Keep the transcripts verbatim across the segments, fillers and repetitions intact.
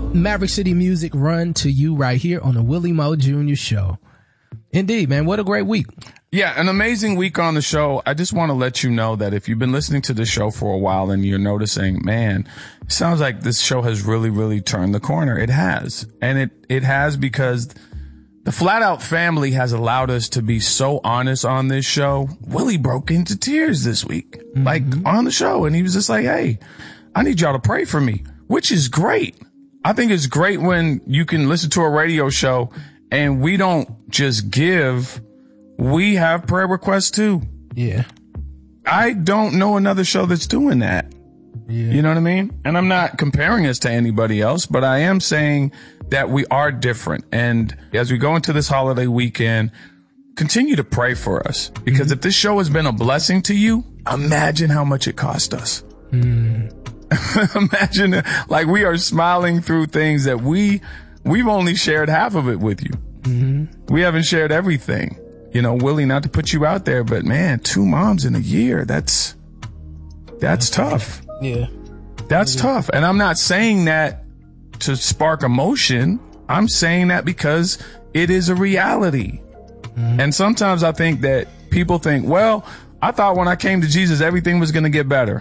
Maverick City Music run to you right here on the Willie Moe Junior Show. Indeed, man. What a great week. Yeah, an amazing week on the show. I just want to let you know that if you've been listening to the show for a while and you're noticing, man, it sounds like this show has really, really turned the corner. It has. And it, it has because the Flat Out family has allowed us to be so honest on this show. Willie broke into tears this week, mm-hmm. like on the show. And he was just like, hey, I need y'all to pray for me, which is great. I think it's great when you can listen to a radio show and we don't just give, we have prayer requests too. Yeah. I don't know another show that's doing that. Yeah. You know what I mean? And I'm not comparing us to anybody else, but I am saying that we are different. And as we go into this holiday weekend, continue to pray for us. Because mm-hmm. if this show has been a blessing to you, imagine how much it cost us. Mm. Imagine, like, we are smiling through things that we, we've only shared half of it with you. Mm-hmm. We haven't shared everything. You know, Willie, not to put you out there, but man, two moms in a year, that's, that's tough. Yeah. That's yeah. tough. And I'm not saying that to spark emotion. I'm saying that because it is a reality. Mm-hmm. And sometimes I think that people think, well, I thought when I came to Jesus, everything was going to get better.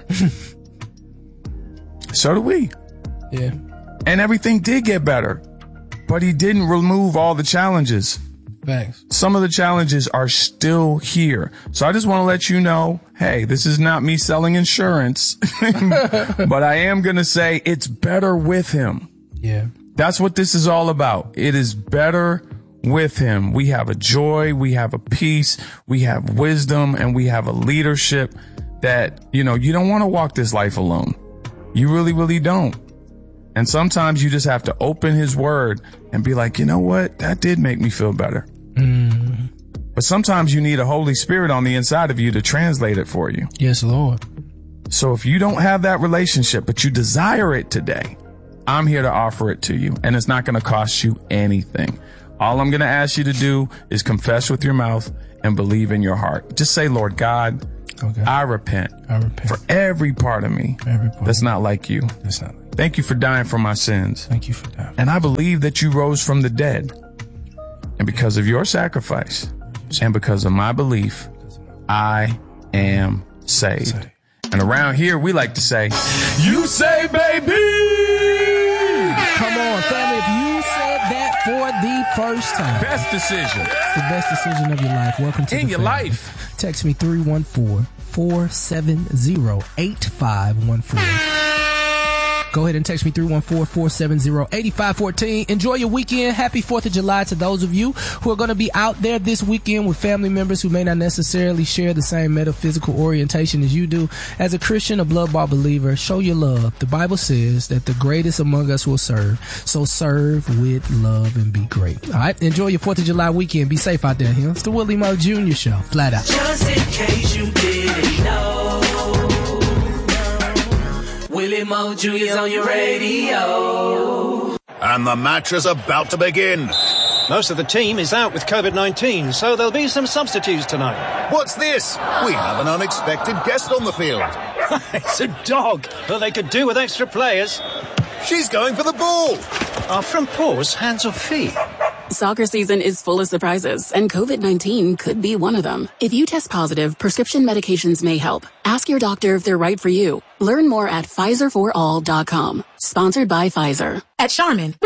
So do we. Yeah. And everything did get better, but he didn't remove all the challenges. Thanks. Some of the challenges are still here. So I just want to let you know, hey, this is not me selling insurance, but I am going to say it's better with him. Yeah. That's what this is all about. It is better with him. We have a joy, we have a peace, we have wisdom, and we have a leadership that, you know, you don't want to walk this life alone. You really, really don't. And sometimes you just have to open his word and be like, you know what? That did make me feel better. Mm. But sometimes you need a Holy Spirit on the inside of you to translate it for you. Yes, Lord. So if you don't have that relationship, but you desire it today, I'm here to offer it to you. And it's not going to cost you anything. All I'm going to ask you to do is confess with your mouth and believe in your heart. Just say, Lord God, okay. I repent, I repent for every part of me every part that's not like you. That's not like you. Thank you for dying for my sins. Thank you for dying. And I believe that you rose from the dead. And because of your sacrifice and because of my belief, I am saved. saved. And around here, we like to say, you say, baby! Come on, family. If you said that for the first time. Best decision. It's the best decision of your life. Welcome to In the your family. life. Text me three one four, four seven zero, eight five one four. Go ahead and text me three one four, four seven zero, eight five one four. Enjoy your weekend. Happy fourth of July to those of you who are going to be out there this weekend with family members who may not necessarily share the same metaphysical orientation as you do. As a Christian, a blood-bought believer, show your love. The Bible says that the greatest among us will serve. So serve with love and be great. All right? Enjoy your fourth of July weekend. Be safe out there. Here. It's the Willie Moe Junior Show. Flat out. Just in case you didn't know, Willie Moe Junior's on your radio. And the match is about to begin. Most of the team is out with COVID nineteen, so there'll be some substitutes tonight. What's this? We have an unexpected guest on the field. It's a dog. Well, they could do with extra players. She's going for the ball. Are front paws hands or feet? Soccer season is full of surprises, and COVID nineteen could be one of them. If you test positive, prescription medications may help. Ask your doctor if they're right for you. Learn more at Pfizer for all dot com. Sponsored by Pfizer. At Charmin,